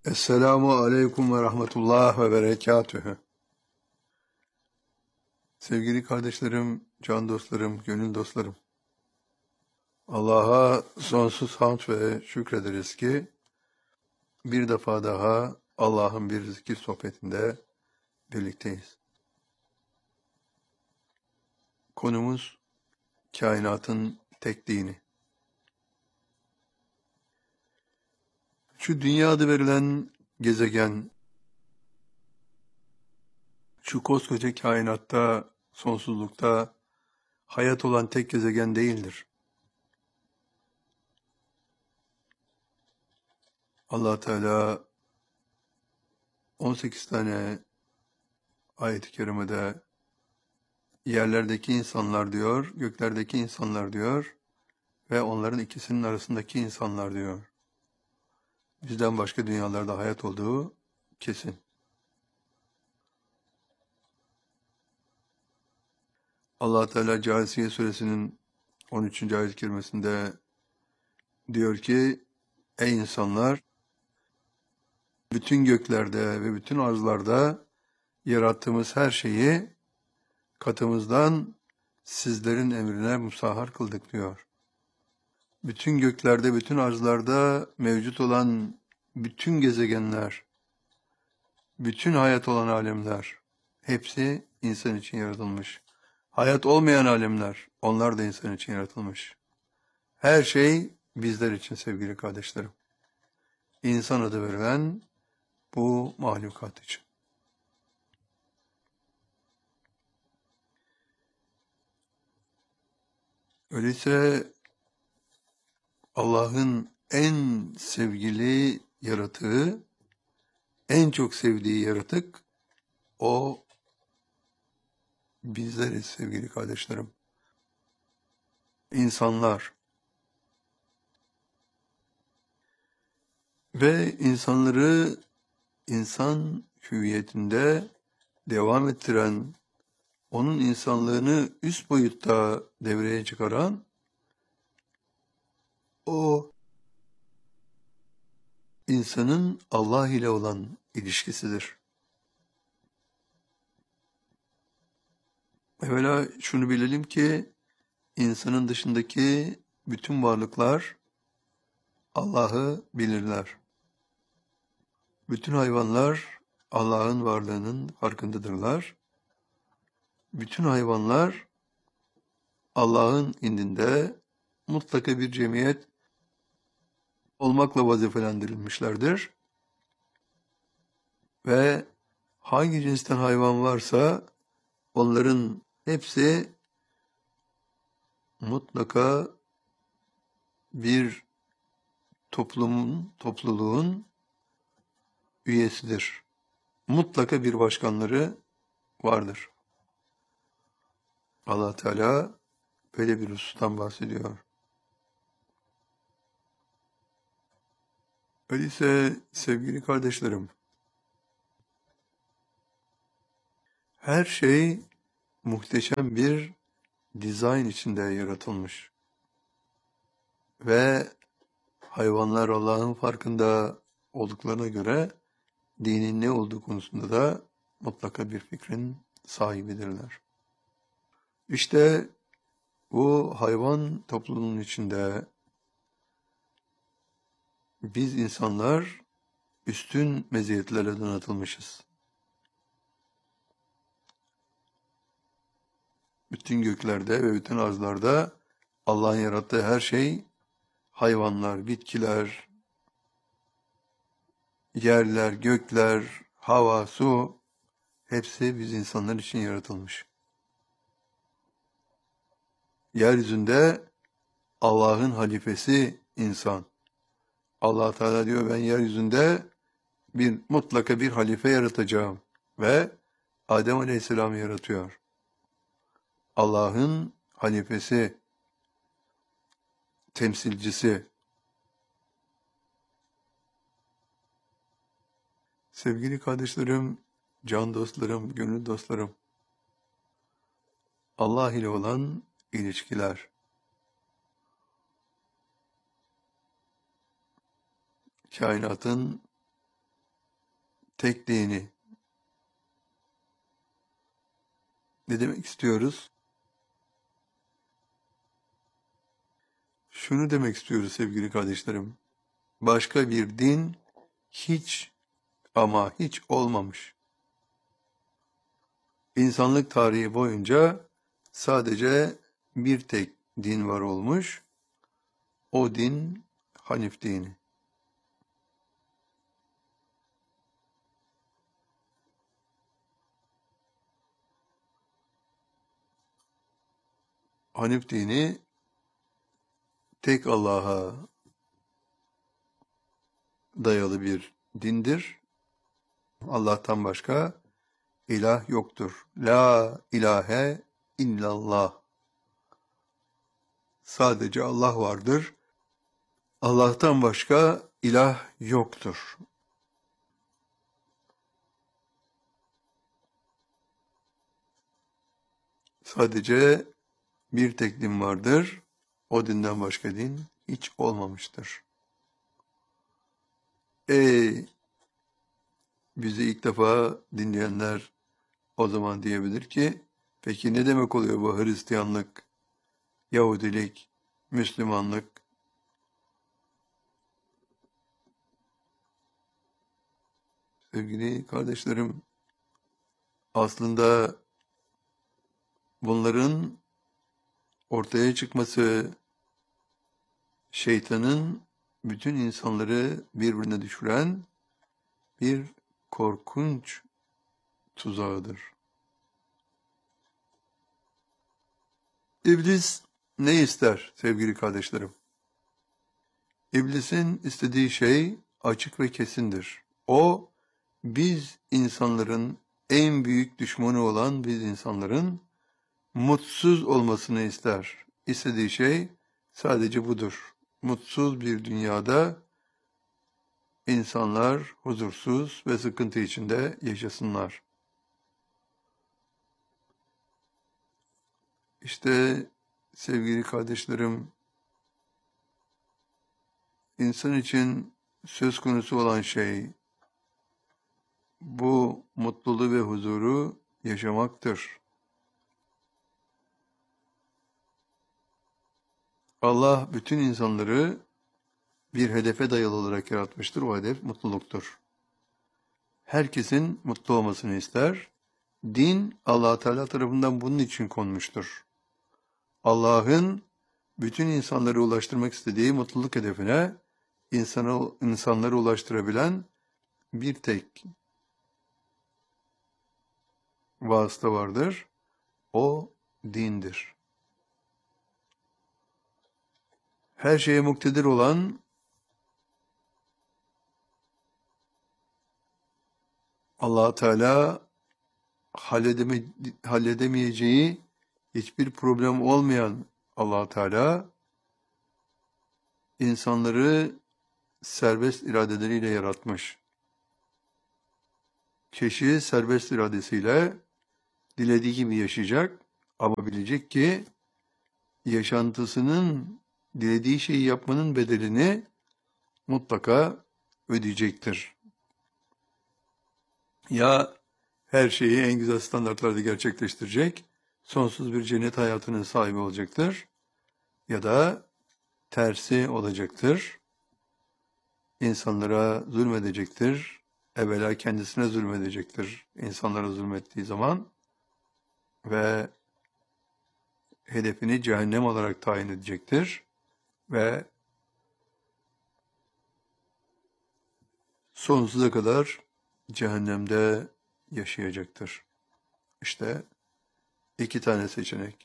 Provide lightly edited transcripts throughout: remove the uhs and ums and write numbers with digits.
Esselamu aleyküm ve rahmetullah ve berekatühü. Sevgili kardeşlerim, can dostlarım, gönül dostlarım. Allah'a sonsuz hamd ve şükrederiz ki bir defa daha Allah'ın bir zikir sohbetinde birlikteyiz. Konumuz kainatın tek dini. Şu dünya adı verilen gezegen, şu koskoca kainatta, sonsuzlukta hayat olan tek gezegen değildir. Allah Teala 18 tane ayet-i kerimede yerlerdeki insanlar diyor, göklerdeki insanlar diyor ve onların ikisinin arasındaki insanlar diyor. Bizden başka dünyalarda hayat olduğu kesin. Allah Teala Câsiye suresinin 13. ayet-i kerimesinde diyor ki: Ey insanlar! Bütün göklerde ve bütün arzlarda yarattığımız her şeyi katımızdan sizlerin emrine musahhar kıldık diyor. Bütün göklerde, bütün arzlarda mevcut olan bütün gezegenler, bütün hayat olan alemler, hepsi insan için yaratılmış. Hayat olmayan alemler, onlar da insan için yaratılmış. Her şey bizler için sevgili kardeşlerim. İnsan adı verilen bu mahlukat için. Öyleyse Allah'ın en sevgili yaratığı, en çok sevdiği yaratık o bizleriz sevgili kardeşlerim. İnsanlar. Ve insanları insan hüviyetinde devam ettiren, onun insanlığını üst boyutta devreye çıkaran o insanın Allah ile olan ilişkisidir. Evvela şunu bilelim ki insanın dışındaki bütün varlıklar Allah'ı bilirler. Bütün hayvanlar Allah'ın varlığının farkındadırlar. Bütün hayvanlar Allah'ın indinde mutlaka bir cemiyet olmakla vazifelendirilmişlerdir. Ve hangi cinsten hayvan varsa onların hepsi mutlaka bir topluluğun üyesidir. Mutlaka bir başkanları vardır. Allah Teala böyle bir husustan bahsediyor. Öyleyse sevgili kardeşlerim, her şey muhteşem bir dizayn içinde yaratılmış. Ve hayvanlar Allah'ın farkında olduklarına göre dinin ne olduğu konusunda da mutlaka bir fikrin sahibidirler. İşte bu hayvan topluluğunun içinde biz insanlar üstün meziyetlerle donatılmışız. Bütün göklerde ve bütün arzlarda Allah'ın yarattığı her şey, hayvanlar, bitkiler, yerler, gökler, hava, su, hepsi biz insanlar için yaratılmış. Yeryüzünde Allah'ın halifesi insan. Allah Teala diyor, ben yeryüzünde mutlaka bir halife yaratacağım ve Adem Aleyhisselam'ı yaratıyor. Allah'ın halifesi, temsilcisi. Sevgili kardeşlerim, can dostlarım, gönül dostlarım, Allah ile olan ilişkiler. Kainatın tekliğini. Ne demek istiyoruz? Şunu demek istiyoruz sevgili kardeşlerim. Başka bir din hiç ama hiç olmamış. İnsanlık tarihi boyunca sadece bir tek din var olmuş. O din Hanif dini. Hanif dini tek Allah'a dayalı bir dindir. Allah'tan başka ilah yoktur. La ilahe illallah. Sadece Allah vardır. Allah'tan başka ilah yoktur. Sadece bir tek din vardır. O dinden başka din hiç olmamıştır. Bizi ilk defa dinleyenler o zaman diyebilir ki, peki ne demek oluyor bu Hristiyanlık, Yahudilik, Müslümanlık? Sevgili kardeşlerim, aslında bunların ortaya çıkması şeytanın bütün insanları birbirine düşüren bir korkunç tuzağıdır. İblis ne ister sevgili kardeşlerim? İblisin istediği şey açık ve kesindir. O, biz insanların en büyük düşmanı olan biz insanların mutsuz olmasını ister. İstediği şey sadece budur. Mutsuz bir dünyada insanlar huzursuz ve sıkıntı içinde yaşasınlar. İşte sevgili kardeşlerim, insan için söz konusu olan şey bu mutluluğu ve huzuru yaşamaktır. Allah bütün insanları bir hedefe dayalı olarak yaratmıştır. O hedef mutluluktur. Herkesin mutlu olmasını ister. Din Allah Teala tarafından bunun için konmuştur. Allah'ın bütün insanları ulaştırmak istediği mutluluk hedefine insanları ulaştırabilen bir tek vasıta vardır. O dindir. Her şeye muktedir olan Allah Teala halledemeyeceği hiçbir problem olmayan Allah Teala insanları serbest iradeleriyle yaratmış. Kişi serbest iradesiyle dilediği gibi yaşayacak ama bilecek ki yaşantısının dilediği şeyi yapmanın bedelini mutlaka ödeyecektir. Ya her şeyi en güzel standartlarda gerçekleştirecek, sonsuz bir cennet hayatının sahibi olacaktır ya da tersi olacaktır. İnsanlara zulmedecektir, evvela kendisine zulmedecektir insanlara zulmettiği zaman ve hedefini cehennem olarak tayin edecektir ve sonsuza kadar cehennemde yaşayacaktır. İşte iki tane seçenek.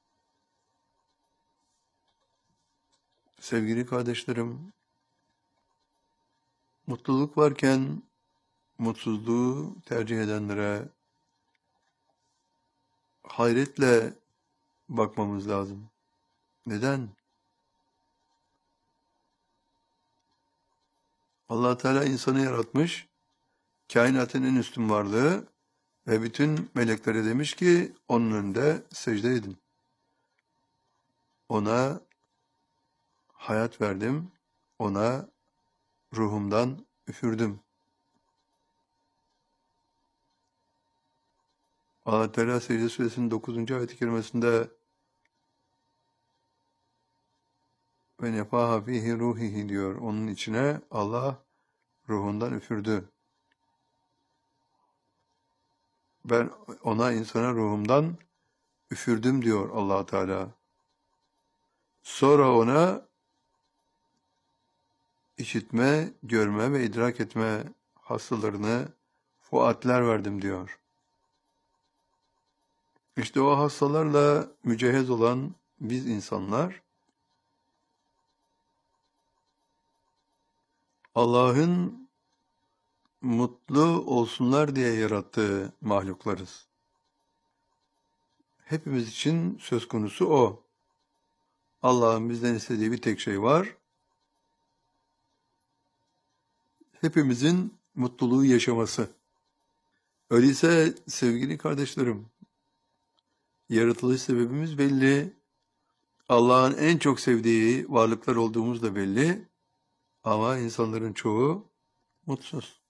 Sevgili kardeşlerim, mutluluk varken mutsuzluğu tercih edenlere hayretle bakmamız lazım. Neden? Allah Teala insanı yaratmış, kainatın en üstün varlığı ve bütün meleklere demiş ki onun önünde secde edin. Ona hayat verdim, ona ruhumdan üfürdüm. Allah Teala Secde Suresinin 9. ayet-i kerimesinde ve nefaha fihi ruhihi diyor. Onun içine Allah ruhundan üfürdü. Ben ona, insana ruhumdan üfürdüm diyor Allah Teala. Sonra ona işitme, görme ve idrak etme hassalarını, fuatler verdim diyor. İşte o hassalarla mücehhez olan biz insanlar, Allah'ın mutlu olsunlar diye yarattığı mahluklarız. Hepimiz için söz konusu o. Allah'ın bizden istediği bir tek şey var. Hepimizin mutluluğu yaşaması. Öyleyse sevgili kardeşlerim, yaratılış sebebimiz belli. Allah'ın en çok sevdiği varlıklar olduğumuz da belli. Ama insanların çoğu mutsuz.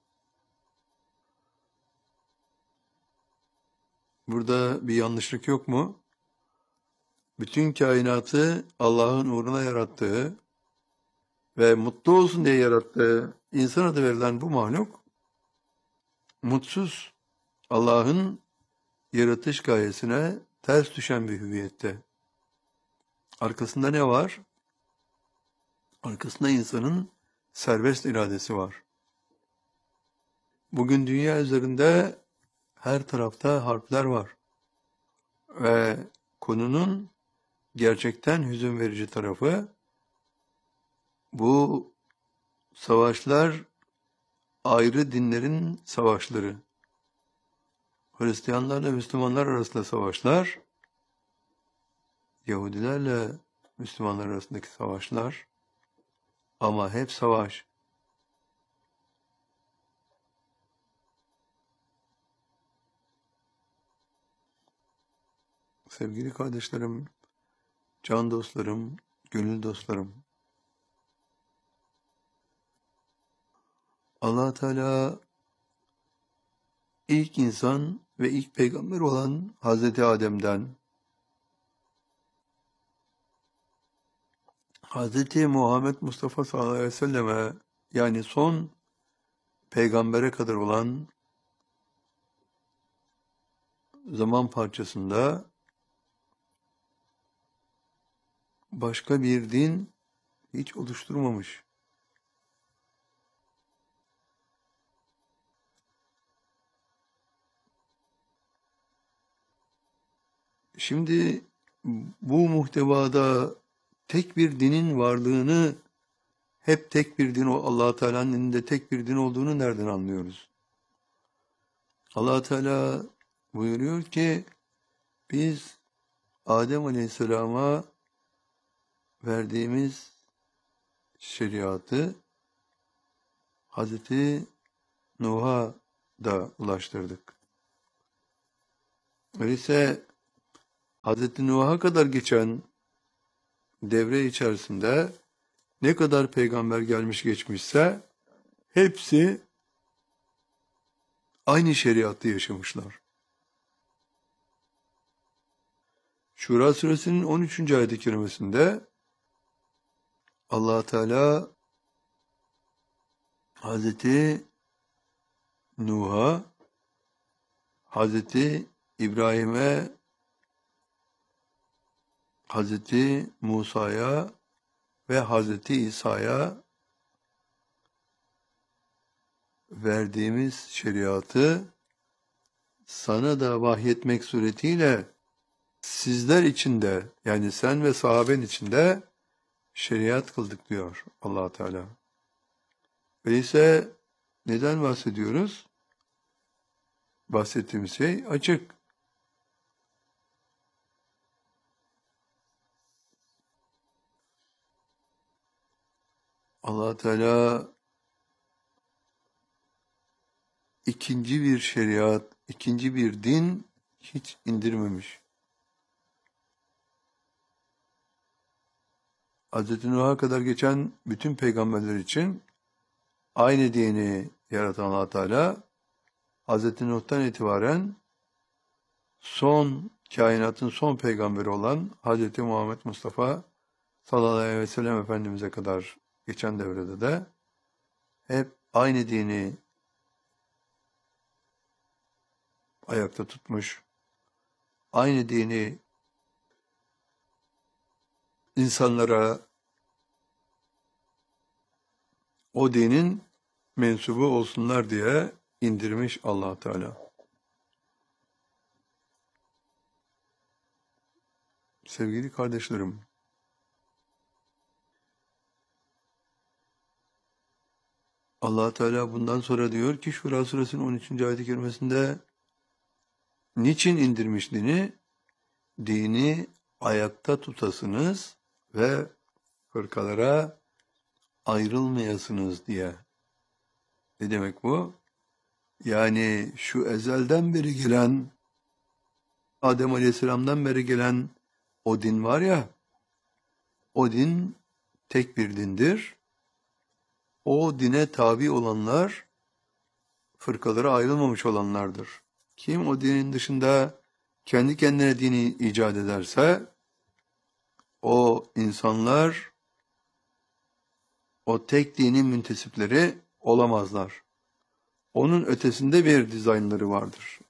Burada bir yanlışlık yok mu? Bütün kainatı Allah'ın uğruna yarattığı ve mutlu olsun diye yarattığı insan adı verilen bu mahluk mutsuz. Allah'ın yaratış gayesine ters düşen bir hüviyette. Arkasında ne var? Arkasında insanın serbest iradesi var. Bugün dünya üzerinde her tarafta harpler var. Ve konunun gerçekten hüzün verici tarafı, bu savaşlar ayrı dinlerin savaşları. Hristiyanlarla Müslümanlar arasında savaşlar, Yahudilerle Müslümanlar arasındaki savaşlar, ama hep savaş. Sevgili kardeşlerim, can dostlarım, gönül dostlarım, Allah Teala ilk insan ve ilk peygamber olan Hazreti Adem'den Hazreti Muhammed Mustafa sallallahu aleyhi ve selleme, yani son peygambere kadar olan zaman parçasında başka bir din hiç oluşturmamış. Şimdi bu muhtevada tek bir dinin varlığını, hep tek bir din, Allah Teala'nın dininde tek bir din olduğunu nereden anlıyoruz? Allah Teala buyuruyor ki biz Adem Aleyhisselam'a verdiğimiz şeriatı Hazreti Nuh'a da ulaştırdık. Öyleyse Hazreti Nuh'a kadar geçen devre içerisinde ne kadar peygamber gelmiş geçmişse hepsi aynı şeriatı yaşamışlar. Şura suresinin 13. ayet-i kerimesinde Allah Teala Hazreti Nuh'a, Hazreti İbrahim'e, Hazreti Musa'ya ve Hazreti İsa'ya verdiğimiz şeriatı sana da vahyetmek suretiyle sizler için de, yani sen ve sahaben için de şeriat kıldık diyor Allah Teala. Öyleyse neden bahsediyoruz? Bahsettiğimiz şey açık. Allah Teala ikinci bir şeriat, ikinci bir din hiç indirmemiş. Hz. Nuh'a kadar geçen bütün peygamberler için aynı dini yaratan Allah Teala, Hz. Nuh'tan itibaren kainatın son peygamberi olan Hz. Muhammed Mustafa sallallahu aleyhi ve sellem Efendimiz'e kadar geçen devrede de hep aynı dini ayakta tutmuş, aynı dini insanlara o dinin mensubu olsunlar diye indirmiş Allah Teala. Sevgili kardeşlerim, Allah Teala bundan sonra diyor ki Şura suresinin 13. ayet-i kerimesinde niçin indirmiş dini? Dini ayakta tutasınız ve fırkalara ayrılmayasınız diye. Ne demek bu? Yani şu ezelden beri gelen, Adem Aleyhisselam'dan beri gelen o din var ya, o din tek bir dindir. O dine tabi olanlar, fırkalara ayrılmamış olanlardır. Kim o dinin dışında kendi kendine dini icat ederse, o insanlar, o tek dinin müntesipleri olamazlar. Onun ötesinde bir dizaynları vardır.